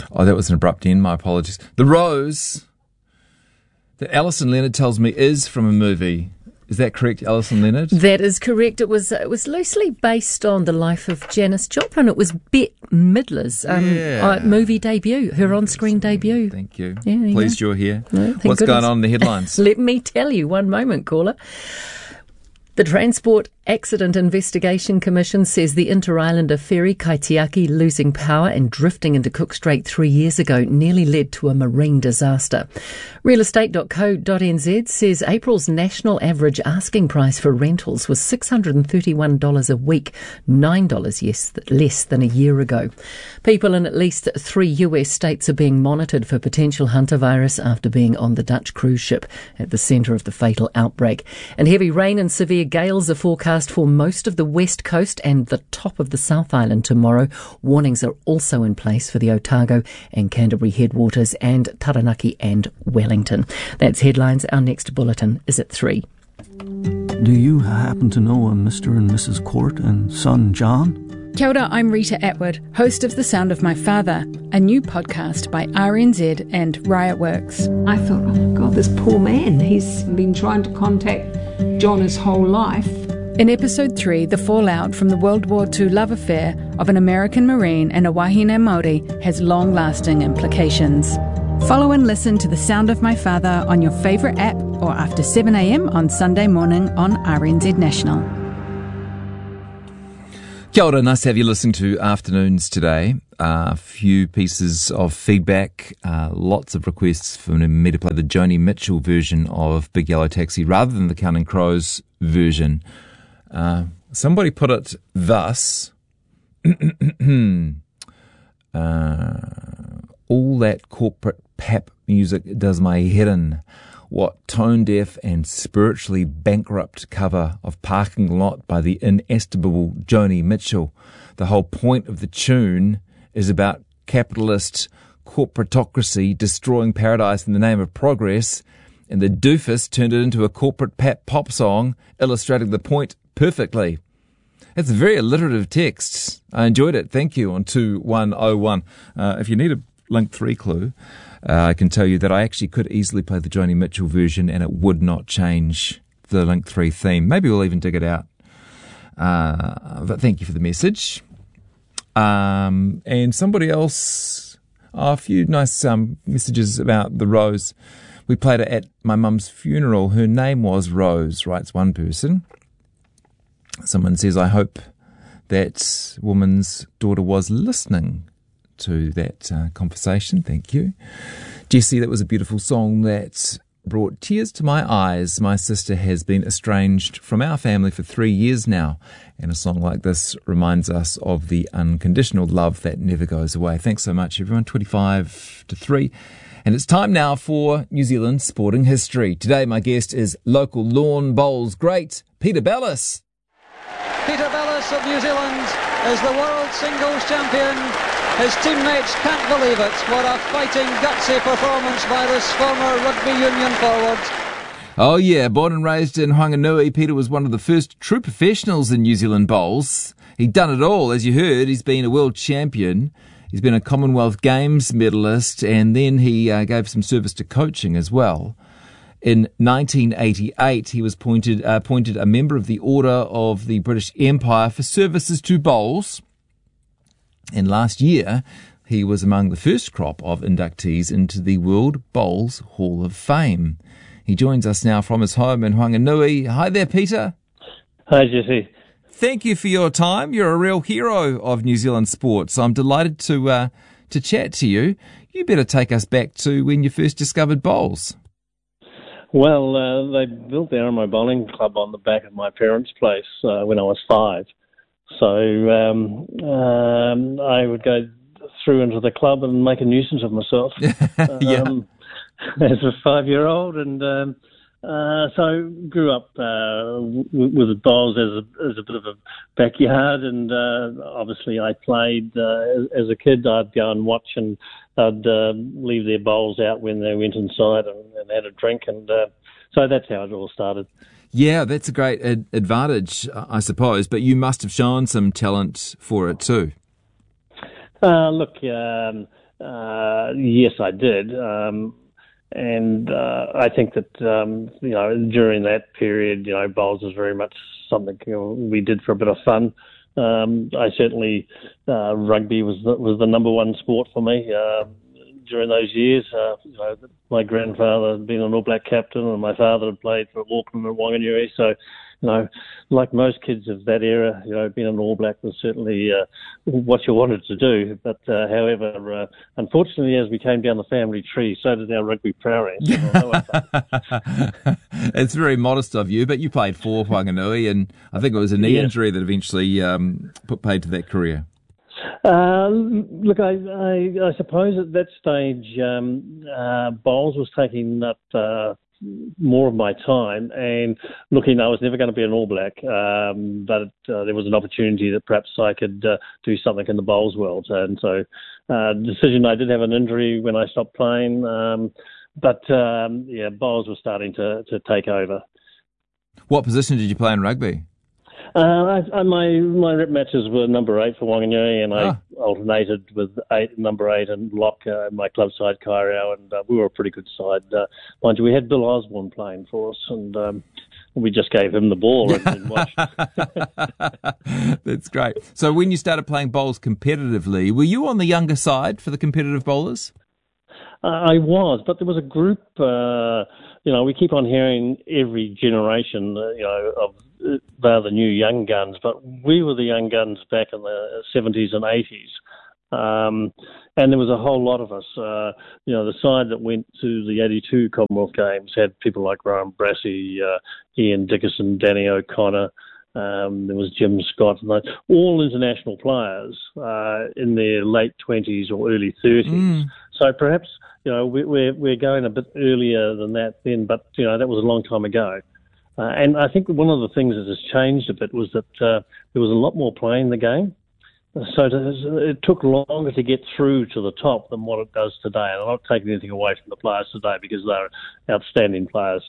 Oh, that was an abrupt end. My apologies. The Rose that Alison Leonard tells me is from a movie. Is that correct, Alison Leonard? That is correct. It was loosely based on the life of Janis Joplin. It was Bette Midler's movie debut, her on-screen debut. Thank you. Yeah, Pleased you're here. No, What's going on in the headlines? Let me tell you. One moment, caller. The Transport Accident Investigation Commission says the Inter-Islander ferry Kaitiaki losing power and drifting into Cook Strait 3 years ago nearly led to a marine disaster. Realestate.co.nz says April's national average asking price for rentals was $631 a week, $9 less than a year ago. People in at least 3 US states are being monitored for potential hantavirus after being on the Dutch cruise ship at the centre of the fatal outbreak. And heavy rain and severe gales are forecast for most of the west coast and the top of the South Island tomorrow. Warnings are also in place for the Otago and Canterbury headwaters and Taranaki and Wellington. That's headlines. Our next bulletin is at 3. Do you happen to know a Mr. and Mrs. Court and son John? Kia ora, I'm Rita Atwood, host of The Sound of My Father, a new podcast by RNZ and Riot Works. I thought, oh my God, this poor man, he's been trying to contact John his whole life. In episode 3, the fallout from the World War II love affair of an American Marine and a Wahine Māori has long-lasting implications. Follow and listen to The Sound of My Father on your favourite app or after 7 a.m. on Sunday morning on RNZ National. Kia ora, nice to have you listening to Afternoons today. A few pieces of feedback, lots of requests for me to play the Joni Mitchell version of Big Yellow Taxi rather than the Counting Crows version. Somebody put it thus. All that corporate pap music does my head in. What tone-deaf and spiritually bankrupt cover of Parking Lot by the inestimable Joni Mitchell. The whole point of the tune is about capitalist corporatocracy destroying paradise in the name of progress, and the doofus turned it into a corporate pop song, illustrating the point perfectly. It's a very alliterative text. I enjoyed it. Thank you on 2101. If you need a Link 3 clue, I can tell you that I actually could easily play the Joni Mitchell version and it would not change the Link 3 theme. Maybe we'll even dig it out. But thank you for the message. And somebody else, a few nice messages about the Rose. We played it at my mum's funeral. Her name was Rose, writes one person. Someone says, I hope that woman's daughter was listening to that conversation. Thank you. Jessie, that was a beautiful song that brought tears to my eyes. My sister has been estranged from our family for 3 years now, and a song like this reminds us of the unconditional love that never goes away. Thanks so much, everyone. 25 to 3. And it's time now for New Zealand sporting history. Today, my guest is local lawn bowls great, Peter Bellis. Peter Bellis of New Zealand is the world singles champion. His teammates can't believe it. What a fighting, gutsy performance by this former rugby union forward. Oh yeah, born and raised in Whanganui, Peter was one of the first true professionals in New Zealand bowls. He'd done it all, as you heard. He's been a world champion. He's been a Commonwealth Games medalist, and then he gave some service to coaching as well. In 1988, he was appointed a member of the Order of the British Empire for services to bowls. And last year, he was among the first crop of inductees into the World Bowls Hall of Fame. He joins us now from his home in Whanganui. Hi there, Peter. Hi, Jesse. Thank you for your time. You're a real hero of New Zealand sports. I'm delighted to chat to you. You better take us back to when you first discovered bowls. Well, they built the Aramo Bowling Club on the back of my parents' place when I was 5. So I would go through into the club and make a nuisance of myself Yeah. as a 5-year-old, and so grew up with bowls as a bit of a backyard, and obviously I played as a kid. I'd go and watch, and I'd leave their bowls out when they went inside and had a drink, and so that's how it all started. Yeah, that's a great advantage, I suppose, but you must have shown some talent for it too. Look, yes, I did. And I think that, during that period, bowls was very much something we did for a bit of fun. I certainly, rugby was the number one sport for me during those years. My grandfather had been an All Black captain, and my father had played for Auckland and Whanganui. So, like most kids of that era, being an All Black was certainly what you wanted to do. But however, unfortunately, as we came down the family tree, so did our rugby prowess. It's very modest of you, but you played for Whanganui, and I think it was a knee injury that eventually put paid to that career. Look, I suppose at that stage, bowls was taking up more of my time, and looking, I was never going to be an All Black, but there was an opportunity that perhaps I could do something in the bowls world, and so decision. I did have an injury when I stopped playing, but bowls were starting to take over. What position did you play in rugby? My rep matches were number 8 for Whanganui, and I alternated with number 8 and lock my club side Kairio, and we were a pretty good side. Mind you, we had Bill Osborne playing for us, and we just gave him the ball and watched. That's great. So when you started playing bowls competitively, were you on the younger side for the competitive bowlers? I was, but there was a group, we keep on hearing every generation, of they're the new young guns, but we were the young guns back in the 70s and 80s. And there was a whole lot of us. The side that went to the 82 Commonwealth Games had people like Graham Brassey, Ian Dickerson, Danny O'Connor. There was Jim Scott, and all international players in their late 20s or early 30s. So perhaps, we're going a bit earlier than that then, but, that was a long time ago. And I think one of the things that has changed a bit was that there was a lot more play in the game. So it took longer to get through to the top than what it does today. And I'm not taking anything away from the players today because they're outstanding players.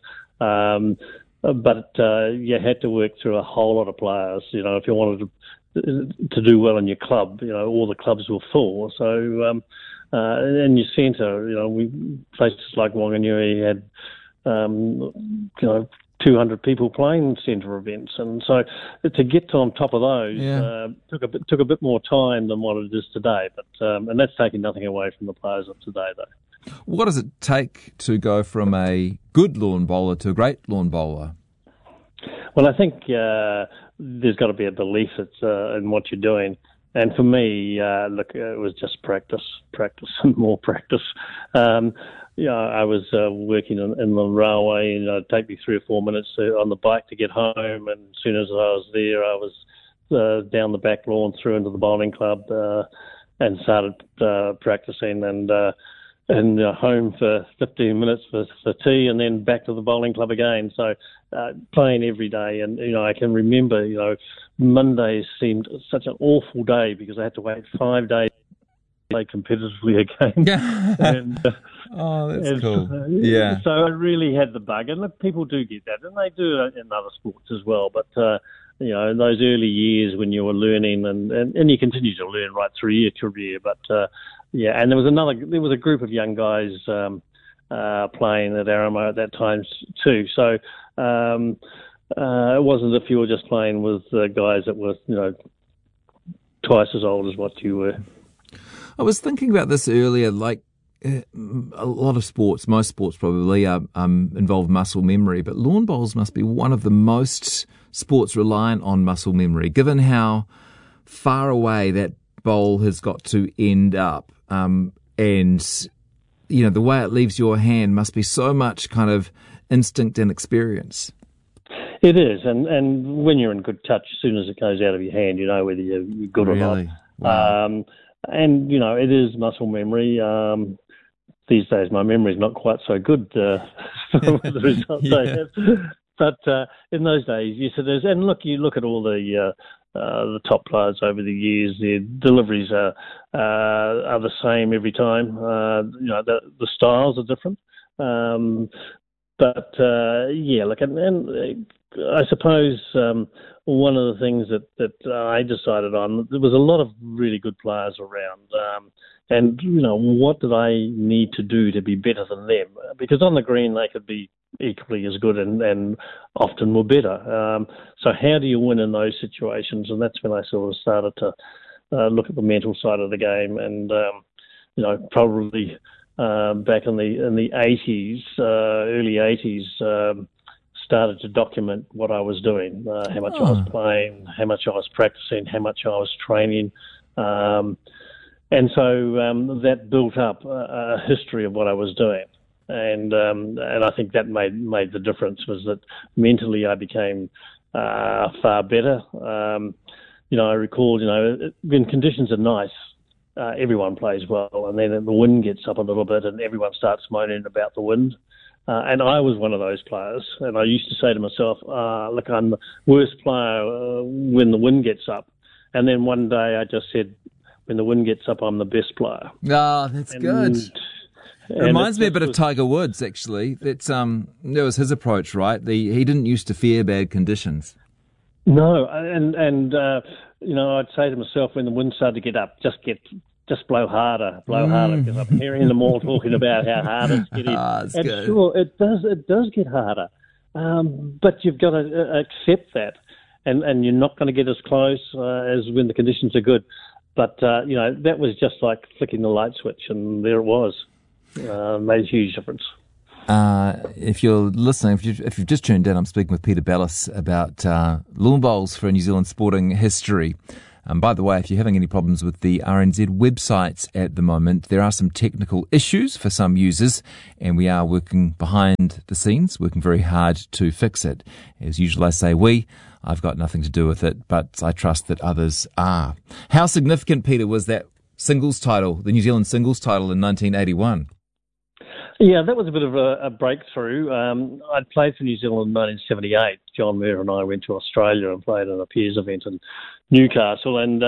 But you had to work through a whole lot of players. If you wanted to do well in your club, all the clubs were full. So, and your centre, places like Whanganui had, 200 people playing centre events, and so to get on top of those took a bit more time than what it is today. But and that's taking nothing away from the players of today, though. What does it take to go from a good lawn bowler to a great lawn bowler? Well, I think there's got to be a belief in what you're doing. And for me, it was just practice, and more practice. I was working in the railway, and it'd take me 3 or 4 minutes on the bike to get home. And as soon as I was there, I was down the back lawn through into the bowling club and started practicing, and home for 15 minutes for tea, and then back to the bowling club again. So playing every day, and I can remember, Mondays seemed such an awful day because I had to wait 5 days to play competitively again. And, that's cool. So I really had the bug, and look, people do get that, and they do it in other sports as well. But in those early years when you were learning, and you continue to learn right through your career, but. And there was a group of young guys playing at Aramo at that time too. So it wasn't as if you were just playing with guys that were, twice as old as what you were. I was thinking about this earlier, like a lot of sports, most sports probably involve muscle memory, but lawn bowls must be one of the most sports reliant on muscle memory, given how far away that bowl has got to end up. And, the way it leaves your hand must be so much kind of instinct and experience. It is, and when you're in good touch, as soon as it goes out of your hand, you know whether you're good or not. Wow. And, it is muscle memory. These days my memory is not quite so good for the results I have. But in those days, yes, it is. And look, you look at all the top players over the years, their deliveries are the same every time. The styles are different. Look, and I suppose one of the things that I decided on, there was a lot of really good players around. And, what did I need to do to be better than them? Because on the green, they could be equally as good and often were better. So how do you win in those situations? And that's when I sort of started to look at the mental side of the game. And, probably back in the 80s, early 80s, started to document what I was doing, how much I was playing, how much I was practicing, how much I was training. And so that built up a history of what I was doing. And I think that made the difference, was that mentally I became far better. I recall, when conditions are nice, everyone plays well, and then the wind gets up a little bit and everyone starts moaning about the wind. And I was one of those players, and I used to say to myself, look, I'm the worst player when the wind gets up. And then one day I just said, when the wind gets up, I'm the best player. Oh, that's good. It reminds me a bit of Tiger Woods, actually. That was his approach, right? He didn't used to fear bad conditions. No, and I'd say to myself, when the wind started to get up, just blow harder, because I'm hearing them all talking about how hard it's getting. That's and good. Sure, it does get harder, but you've got to accept that, and you're not going to get as close as when the conditions are good. But that was just like flicking the light switch, and there it was. Made a huge difference. If you're listening, if you've just tuned in, I'm speaking with Peter Bellis about lawn bowls for New Zealand sporting history. By the way, if you're having any problems with the RNZ websites at the moment, there are some technical issues for some users, and we are working behind the scenes, working very hard to fix it. As usual, I say we. I've got nothing to do with it, but I trust that others are. How significant, Peter, was that singles title, the New Zealand singles title in 1981? Yeah, that was a bit of a breakthrough. I'd played for New Zealand in 1978. John Muir and I went to Australia and played in a Peers event in Newcastle, and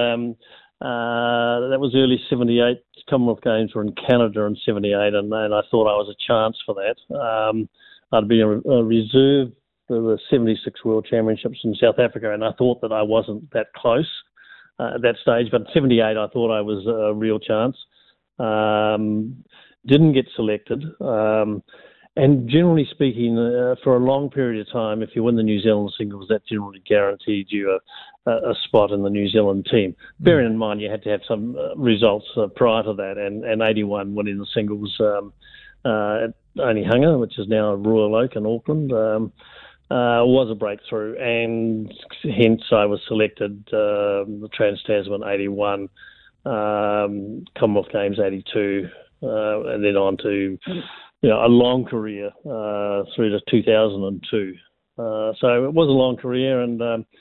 that was early 78. Commonwealth Games were in Canada in 78, and I thought I was a chance for that. I'd been a reserve for the 76 World Championships in South Africa, and I thought that I wasn't that close at that stage, but in 78 I thought I was a real chance. Didn't get selected. And generally speaking, for a long period of time, if you win the New Zealand singles, that generally guaranteed you a spot in the New Zealand team. Bearing in mind you had to have some results prior to that, and 81 winning the singles at Onehunga, which is now Royal Oak in Auckland, was a breakthrough, and hence I was selected the Trans-Tasman 81, Commonwealth Games 82, and then on to a long career through to 2002. So it was a long career, and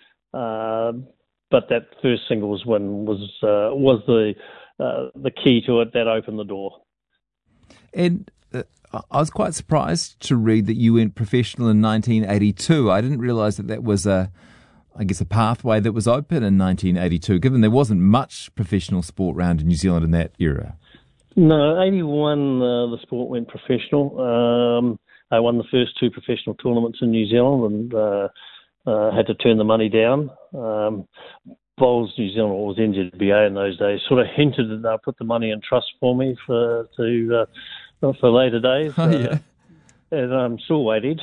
but that first singles win was the key to it. That opened the door. And I was quite surprised to read that you went professional in 1982. I didn't realise that was a pathway that was open in 1982, given there wasn't much professional sport around in New Zealand in that era. No, 81, the sport went professional. I won the first two professional tournaments in New Zealand and had to turn the money down. Bowls New Zealand, or was NZBA in those days, sort of hinted that they'll put the money in trust for me for later days. Oh, yeah. And I'm still waiting.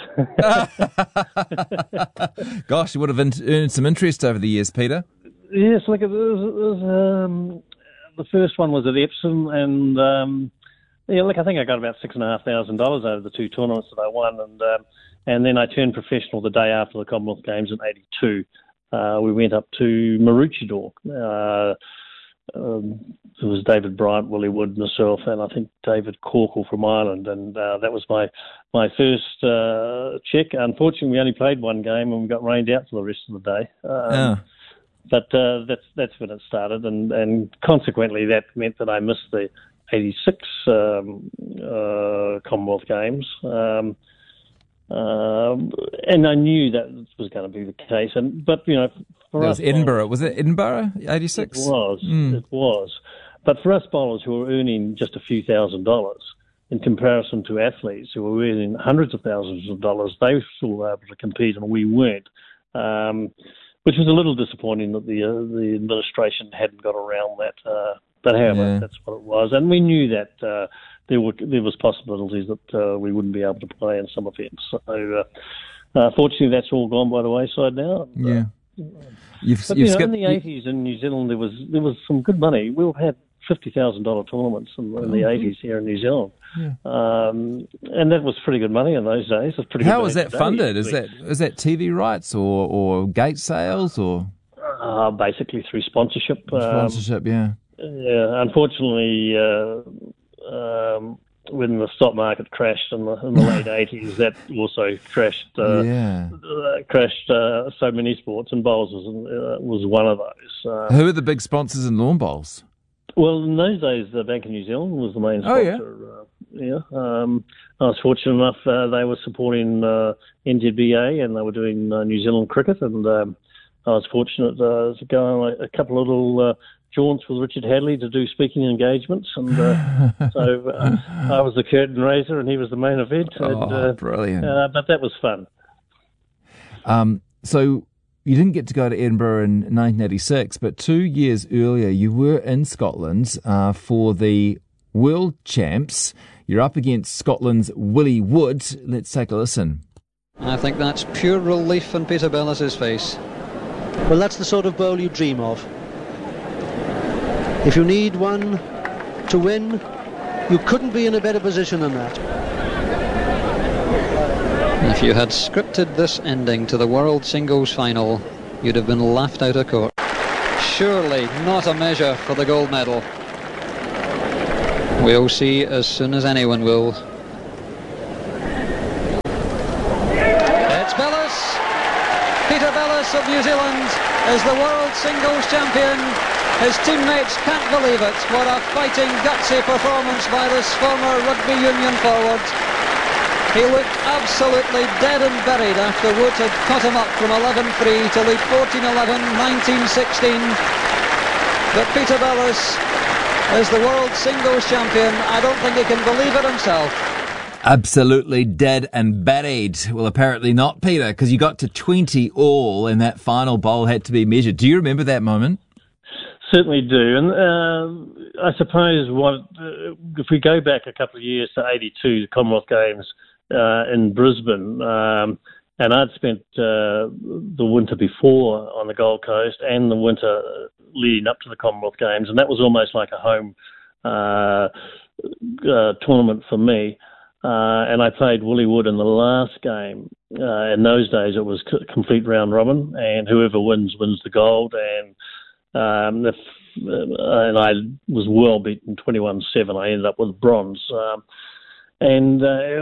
Gosh, you would have earned some interest over the years, Peter. Yes, look, it was the first one was at Epsom, and I think I got about $6,500 over the two tournaments that I won, and then I turned professional the day after the Commonwealth Games in '82. We went up to Maroochydore. It was David Bryant, Willie Wood, myself, and I think David Corkle from Ireland, and that was my first check. Unfortunately, we only played one game, and we got rained out for the rest of the day. But that's when it started, and consequently that meant that I missed the '86 Commonwealth Games, and I knew that was going to be the case. But for us, Edinburgh. Was it Edinburgh '86? It was. It was. But for us bowlers who were earning just a few $1,000s, in comparison to athletes who were earning hundreds of thousands of dollars, they were still able to compete, and we weren't. which was a little disappointing that the administration hadn't got around that. But however, that's what it was, and we knew that there was possibilities that we wouldn't be able to play in some events. So, fortunately, that's all gone by the wayside now. Yeah. But in the 80s in New Zealand, there was some good money. We've had $50,000 tournaments in the 80s here in New Zealand. Yeah. And that was pretty good money in those days. It was pretty. How good was that funded? Is that TV rights or gate sales or? Basically through sponsorship. Sponsorship, yeah. Yeah, unfortunately, when the stock market crashed in the late 80s, that also crashed. Crashed so many sports, and bowls was one of those. Who are the big sponsors in lawn bowls? Well, in those days, the Bank of New Zealand was the main sponsor. I was fortunate enough; they were supporting NZBA, and they were doing New Zealand cricket, and I was fortunate to go on a couple of little jaunts with Richard Hadley to do speaking engagements, and so I was the curtain raiser, and he was the main event. Brilliant! But that was fun. So you didn't get to go to Edinburgh in 1986, but 2 years earlier you were in Scotland for the World Champs. You're up against Scotland's Willie Wood. Let's take a listen. I think that's pure relief on Peter Bellis's face. Well, that's the sort of bowl you dream of. If you need one to win, you couldn't be in a better position than that. If you had scripted this ending to the World Singles Final, you'd have been laughed out of court. Surely not a measure for the gold medal. We'll see as soon as anyone will. It's Bellis. Peter Bellis of New Zealand is the World Singles Champion. His teammates can't believe it. What a fighting, gutsy performance by this former rugby union forward. He looked absolutely dead and buried after Wood had cut him up from 11-3 to lead 14-11, 19-16. But Peter Bellis is the World Singles Champion. I don't think he can believe it himself. Absolutely dead and buried. Well, apparently not, Peter, because you got to 20 all and that final bowl had to be measured. Do you remember that moment? Certainly do. And I suppose if we go back a couple of years to 82, the Commonwealth Games in Brisbane, and I'd spent the winter before on the Gold Coast and the winter leading up to the Commonwealth Games, and that was almost like a home tournament for me. And I played Willie Wood in the last game. In those days, it was complete round robin, and whoever wins the gold. And I was well beaten 21-7. I ended up with bronze. It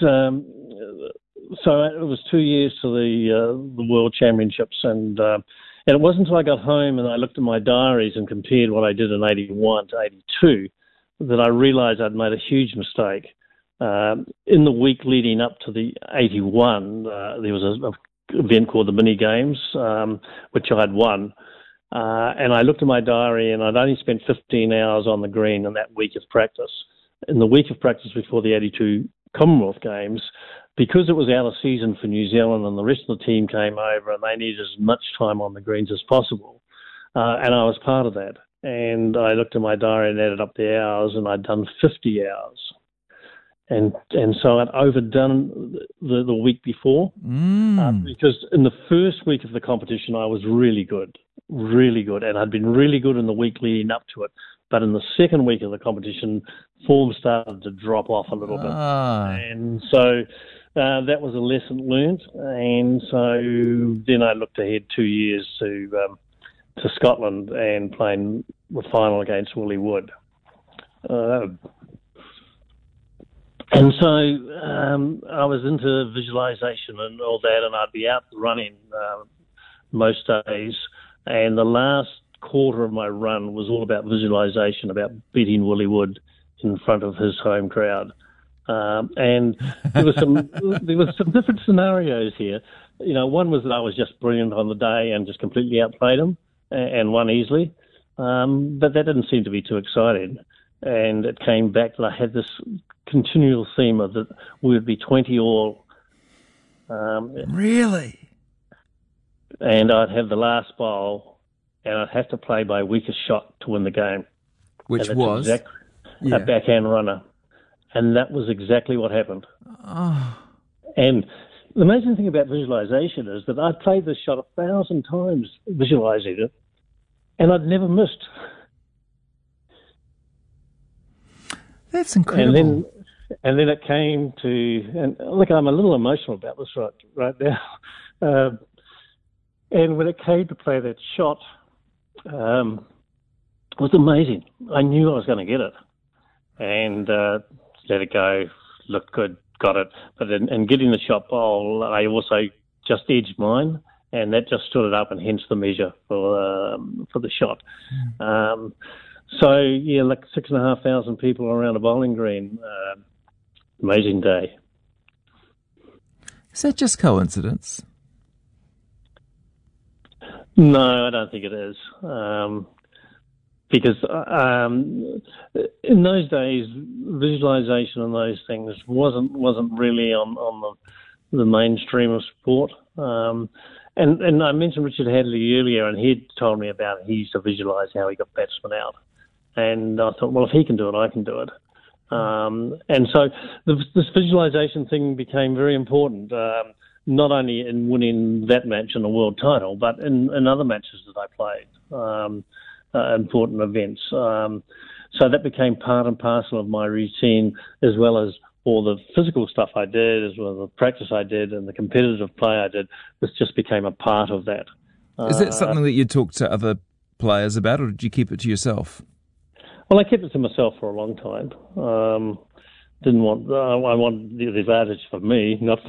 was 2 years to the World Championships, and it wasn't until I got home and I looked at my diaries and compared what I did in 81 to 82 that I realised I'd made a huge mistake. In the week leading up to the 81, there was an event called the Mini Games, which I'd won. And I looked at my diary and I'd only spent 15 hours on the green in that week of practice. In the week of practice before the 82 Commonwealth Games, because it was out of season for New Zealand and the rest of the team came over and they needed as much time on the greens as possible. And I was part of that. And I looked at my diary and added up the hours, and I'd done 50 hours. And so I'd overdone the week before, because in the first week of the competition I was really good, and I'd been really good in the week leading up to it. But in the second week of the competition, form started to drop off a little bit, and so that was a lesson learned. And so then I looked ahead 2 years to Scotland and playing the final against Willie Wood. And so I was into visualization and all that, and I'd be out running most days. And the last quarter of my run was all about visualization, about beating Willie Wood in front of his home crowd. And there were some different scenarios here. You know, one was that I was just brilliant on the day and just completely outplayed him and won easily. But that didn't seem to be too exciting. And it came back that I had this continual theme of that we would be 20 all. Really? and I'd have the last bowl, and I'd have to play my weakest shot to win the game. Which was? A backhand runner. And that was exactly what happened. Oh. And the amazing thing about visualization is that I'd played this shot 1,000 times visualizing it, and I'd never missed. That's incredible. And then it came to, and look, I'm a little emotional about this right now. And when it came to play that shot, it was amazing. I knew I was going to get it. And let it go, looked good, got it. But in getting the shot bowl, I also just edged mine, and that just stood it up, and hence the measure for the shot. So, yeah, like 6,500 people around a bowling green. Amazing day. Is that just coincidence? No, I don't think it is. Because in those days, visualization and those things wasn't really on the mainstream of sport. And I mentioned Richard Hadley earlier, and he'd told me about it. He used to visualize how he got batsmen out. And I thought, well, if he can do it, I can do it. And so this visualization thing became very important, not only in winning that match and a world title, but in other matches that I played. Important events. So that became part and parcel of my routine, as well as all the physical stuff I did, as well as the practice I did, and the competitive play I did. This just became a part of that. Is that something that you talked to other players about, or did you keep it to yourself? Well, I kept it to myself for a long time. I wanted the advantage for me, not for